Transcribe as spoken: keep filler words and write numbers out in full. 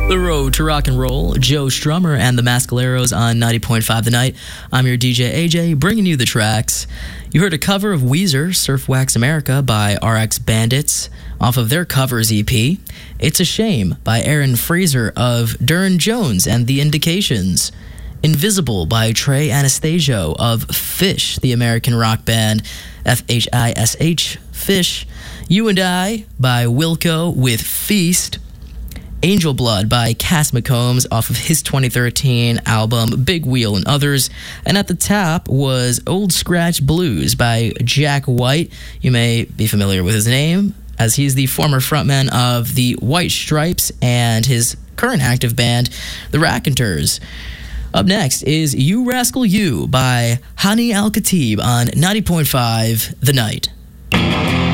The Road to Rock and Roll, Joe Strummer and the Mascaleros on ninety point five The Night. I'm your D J A J, bringing you the tracks. You heard a cover of Weezer, Surf Wax America by R X Bandits, off of their covers E P. It's a Shame by Aaron Fraser of Durn Jones and The Indications. Invisible by Trey Anastasio of Fish, the American rock band, F H I S H, Fish. You and I by Wilco with Feast. Angel Blood by Cass McCombs off of his twenty thirteen album Big Wheel and Others. And at the top was Old Scratch Blues by Jack White. You may be familiar with his name, as he's the former frontman of the White Stripes and his current active band, the Raconteurs. Up next is You Rascal You by Hani Al Khatib on ninety point five The Night.